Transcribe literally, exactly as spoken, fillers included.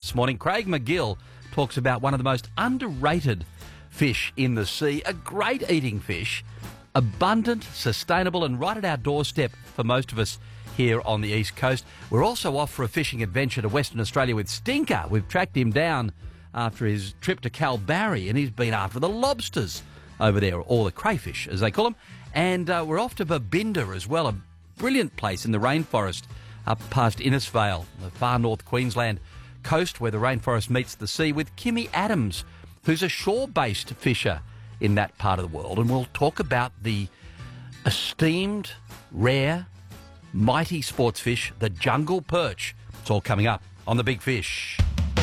this morning. Craig McGill talks about one of the most underrated fish in the sea, a great eating fish, abundant, sustainable and right at our doorstep for most of us here on the East Coast. We're also off for a fishing adventure to Western Australia with Stinker. We've tracked him down after his trip to Kalbarri and he's been after the lobsters over there, or the crayfish as they call them. And uh, we're off to Babinda as well, a brilliant place in the rainforest up past Innisfail, the far north Queensland coast where the rainforest meets the sea, with Kimmy Adams, who's a shore-based fisher in that part of the world. And we'll talk about the esteemed, rare, mighty sports fish, the jungle perch. It's all coming up on The Big Fish.